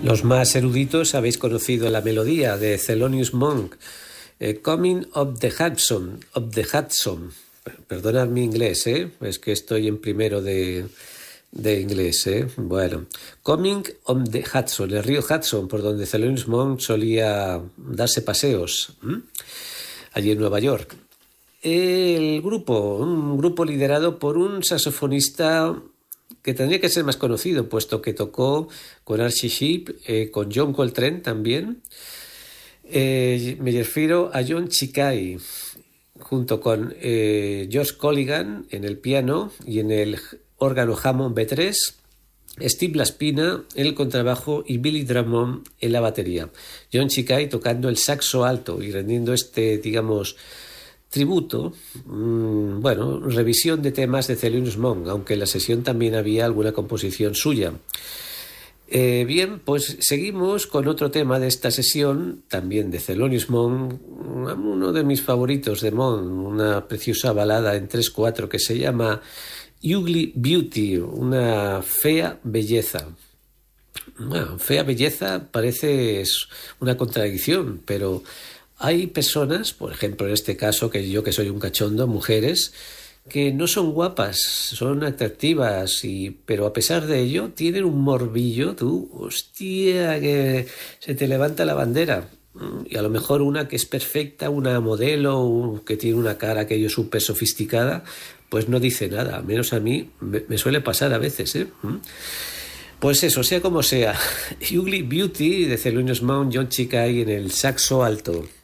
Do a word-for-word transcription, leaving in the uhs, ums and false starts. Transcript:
Los más eruditos habéis conocido la melodía de Thelonious Monk, eh, Coming of the Hudson, of the Hudson. Perdonad mi inglés, ¿eh? Es que estoy en primero de, de inglés, ¿eh? Bueno, Coming of the Hudson, el río Hudson, por donde Thelonious Monk solía darse paseos, ¿m? Allí en Nueva York. El grupo, un grupo liderado por un saxofonista que tendría que ser más conocido, puesto que tocó con Archie Shepp, eh, con John Coltrane también. Eh, me refiero a John Ciccai, junto con eh, Josh Colligan en el piano y en el órgano Hammond B tres, Steve Laspina en el contrabajo y Billy Drummond en la batería. John Ciccai tocando el saxo alto y rendiendo este, digamos, tributo, mmm, bueno, revisión de temas de Thelonious Monk, aunque en la sesión también había alguna composición suya. Eh, bien, pues seguimos con otro tema de esta sesión, también de Thelonious Monk, uno de mis favoritos de Monk, una preciosa balada en tres cuatro que se llama Ugly Beauty, una fea belleza. Bueno, fea belleza parece una contradicción, pero hay personas, por ejemplo en este caso, que yo que soy un cachondo, mujeres, que no son guapas, son atractivas, y, pero a pesar de ello tienen un morbillo, tú, hostia, que se te levanta la bandera. Y a lo mejor una que es perfecta, una modelo, que tiene una cara aquello súper sofisticada, pues no dice nada, al menos a mí me, me suele pasar a veces, ¿eh? Pues eso, sea como sea, Ugly Beauty de Thelonious Monk, John Ciccai en el saxo alto.